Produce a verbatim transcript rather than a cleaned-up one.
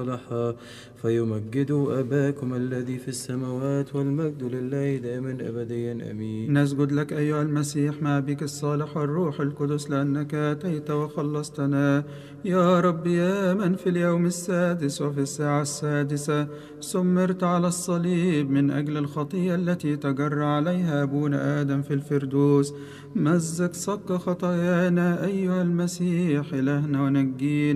صلحا فيمجدوا أباكم الذي في السماوات، والمجد لله دائما أبديا آمين. نسجد لك أيها المسيح مع بك الصالح والروح القدس، لأنك أتيت وخلصتنا يا رب، يا من في اليوم السادس وفي الساعة السادسة سمرت على الصليب من أجل الخطية التي تجرى عليها أبونا آدم في الفردوس. مزق صك خطايانا أيها المسيح إلهنا ونجينا.